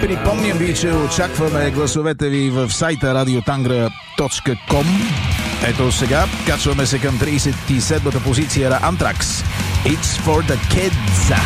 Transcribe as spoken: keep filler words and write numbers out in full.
Припомням ви, че очакваме гласовете ви в сайта радиотангра точка ком. Ето сега качваме се към тридесет и седмата позиция на Anthrax. It's for the kids.